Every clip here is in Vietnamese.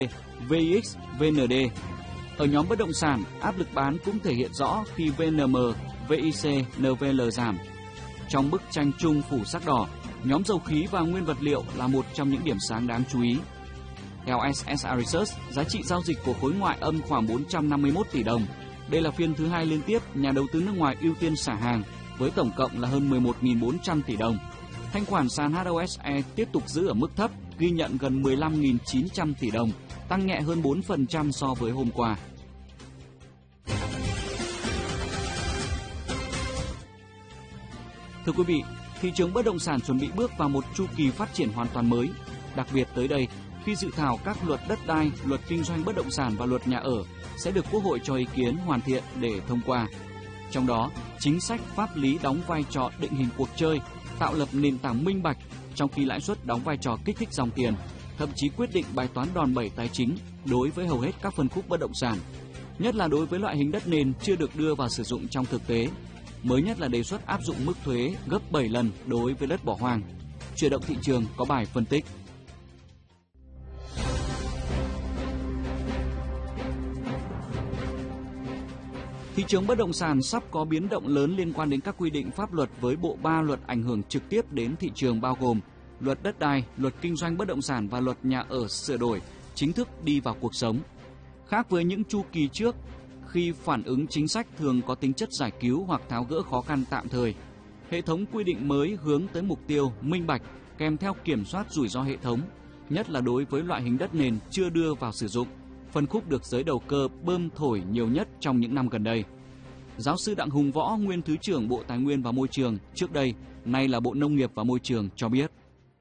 VIX, VND. Ở nhóm bất động sản, áp lực bán cũng thể hiện rõ khi VNM, VIC, NVL giảm. Trong bức tranh chung phủ sắc đỏ, nhóm dầu khí và nguyên vật liệu là một trong những điểm sáng đáng chú ý. Theo SSR Research, giá trị giao dịch của khối ngoại âm khoảng 451 tỷ đồng. Đây là phiên thứ hai liên tiếp nhà đầu tư nước ngoài ưu tiên xả hàng với tổng cộng là hơn 11.400 tỷ đồng. Thanh khoản sàn HOSE tiếp tục giữ ở mức thấp, ghi nhận gần 15.900 tỷ đồng, tăng nhẹ hơn 4% so với hôm qua. Thưa quý vị, thị trường bất động sản chuẩn bị bước vào một chu kỳ phát triển hoàn toàn mới. Đặc biệt tới đây, khi dự thảo các luật đất đai, luật kinh doanh bất động sản và luật nhà ở sẽ được Quốc hội cho ý kiến hoàn thiện để thông qua. Trong đó, chính sách pháp lý đóng vai trò định hình cuộc chơi, tạo lập nền tảng minh bạch, trong khi lãi suất đóng vai trò kích thích dòng tiền, thậm chí quyết định bài toán đòn bẩy tài chính đối với hầu hết các phân khúc bất động sản, nhất là đối với loại hình đất nền chưa được đưa vào sử dụng trong thực tế. Mới nhất là đề xuất áp dụng mức thuế gấp 7 lần đối với đất bỏ hoang. Chuyển động thị trường có bài phân tích. Thị trường bất động sản sắp có biến động lớn liên quan đến các quy định pháp luật với bộ 3 luật ảnh hưởng trực tiếp đến thị trường bao gồm luật đất đai, luật kinh doanh bất động sản và luật nhà ở sửa đổi chính thức đi vào cuộc sống. Khác với những chu kỳ trước, khi phản ứng chính sách thường có tính chất giải cứu hoặc tháo gỡ khó khăn tạm thời, hệ thống quy định mới hướng tới mục tiêu minh bạch kèm theo kiểm soát rủi ro hệ thống, nhất là đối với loại hình đất nền chưa đưa vào sử dụng, phân khúc được giới đầu cơ bơm thổi nhiều nhất trong những năm gần đây. Giáo sư Đặng Hùng Võ, nguyên Thứ trưởng Bộ Tài nguyên và Môi trường, trước đây, nay là Bộ Nông nghiệp và Môi trường cho biết.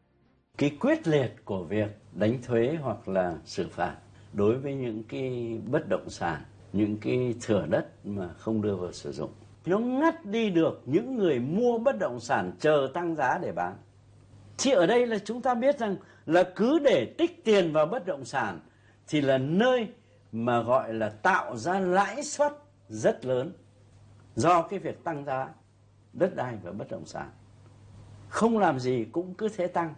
Cái quyết liệt của việc đánh thuế hoặc là xử phạt đối với những cái bất động sản, những cái thửa đất mà không đưa vào sử dụng, nó ngắt đi được những người mua bất động sản chờ tăng giá để bán. Thì ở đây là chúng ta biết rằng là cứ để tích tiền vào bất động sản thì là nơi mà gọi là tạo ra lãi suất rất lớn do cái việc tăng giá đất đai và bất động sản. Không làm gì cũng cứ thế tăng.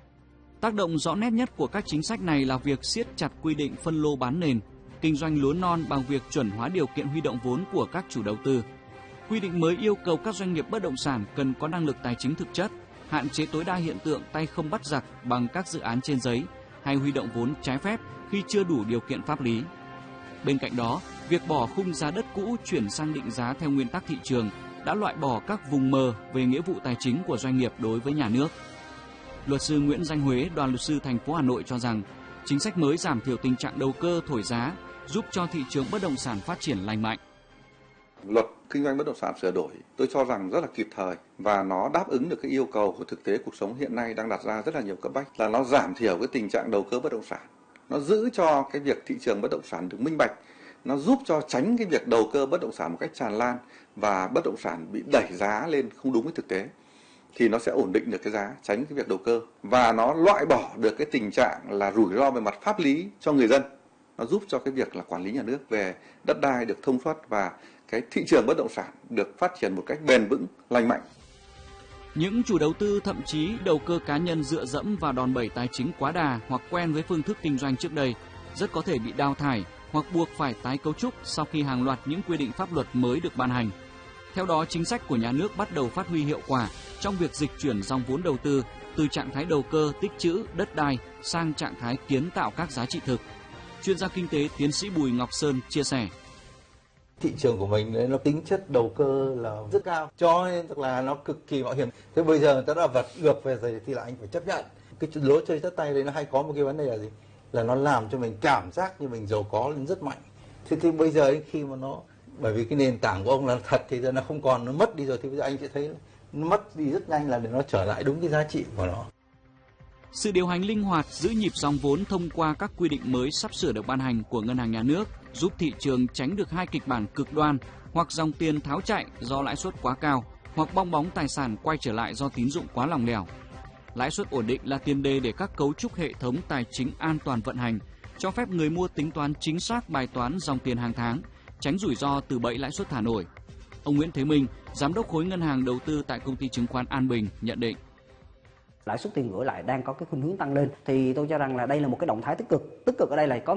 Tác động rõ nét nhất của các chính sách này là việc siết chặt quy định phân lô bán nền, kinh doanh lúa non bằng việc chuẩn hóa điều kiện huy động vốn của các chủ đầu tư. Quy định mới yêu cầu các doanh nghiệp bất động sản cần có năng lực tài chính thực chất, hạn chế tối đa hiện tượng tay không bắt giặc bằng các dự án trên giấy hay huy động vốn trái phép khi chưa đủ điều kiện pháp lý. Bên cạnh đó, việc bỏ khung giá đất cũ chuyển sang định giá theo nguyên tắc thị trường đã loại bỏ các vùng mờ về nghĩa vụ tài chính của doanh nghiệp đối với nhà nước. Luật sư Nguyễn Danh Huế, đoàn luật sư thành phố Hà Nội cho rằng, chính sách mới giảm thiểu tình trạng đầu cơ thổi giá, giúp cho thị trường bất động sản phát triển lành mạnh. Luật kinh doanh bất động sản sửa đổi tôi cho rằng rất là kịp thời và nó đáp ứng được cái yêu cầu của thực tế cuộc sống hiện nay đang đặt ra rất là nhiều cấp bách, là nó giảm thiểu cái tình trạng đầu cơ bất động sản, nó giữ cho cái việc thị trường bất động sản được minh bạch, nó giúp cho tránh cái việc đầu cơ bất động sản một cách tràn lan và bất động sản bị đẩy giá lên không đúng với thực tế, thì nó sẽ ổn định được cái giá, tránh cái việc đầu cơ, và nó loại bỏ được cái tình trạng là rủi ro về mặt pháp lý cho người dân. Nó giúp cho cái việc là quản lý nhà nước về đất đai được thông suốt và cái thị trường bất động sản được phát triển một cách bền vững, lành mạnh. Những chủ đầu tư thậm chí đầu cơ cá nhân dựa dẫm vào đòn bẩy tài chính quá đà hoặc quen với phương thức kinh doanh trước đây rất có thể bị đào thải hoặc buộc phải tái cấu trúc sau khi hàng loạt những quy định pháp luật mới được ban hành. Theo đó, chính sách của nhà nước bắt đầu phát huy hiệu quả trong việc dịch chuyển dòng vốn đầu tư từ trạng thái đầu cơ tích trữ đất đai sang trạng thái kiến tạo các giá trị thực. Chuyên gia kinh tế tiến sĩ Bùi Ngọc Sơn chia sẻ. Thị trường của mình đấy, nó tính chất đầu cơ là rất cao, cho nên là nó cực kỳ mạo hiểm. Thế bây giờ người ta đã vật ngược về rồi thì là anh phải chấp nhận. Cái lối chơi tất tay đấy nó hay có một cái vấn đề là gì? Là nó làm cho mình cảm giác như mình giàu có lên rất mạnh. Thế thì bây giờ ấy, khi mà nó, bởi vì cái nền tảng của ông là thật thì giờ nó không còn, nó mất đi rồi thì bây giờ anh sẽ thấy nó mất đi rất nhanh là để nó trở lại đúng cái giá trị của nó. Sự điều hành linh hoạt giữ nhịp dòng vốn thông qua các quy định mới sắp sửa được ban hành của Ngân hàng Nhà nước giúp thị trường tránh được hai kịch bản cực đoan, hoặc dòng tiền tháo chạy do lãi suất quá cao, hoặc bong bóng tài sản quay trở lại do tín dụng quá lỏng lẻo. Lãi suất ổn định là tiền đề để các cấu trúc hệ thống tài chính an toàn vận hành, cho phép người mua tính toán chính xác bài toán dòng tiền hàng tháng, tránh rủi ro từ bẫy lãi suất thả nổi. Ông Nguyễn Thế Minh, giám đốc khối ngân hàng đầu tư tại công ty chứng khoán An Bình nhận định. lãi suất tiền gửi lại đang có cái khuynh hướng tăng lên, thì tôi cho rằng là đây là một cái động thái tích cực. Tích cực ở đây là có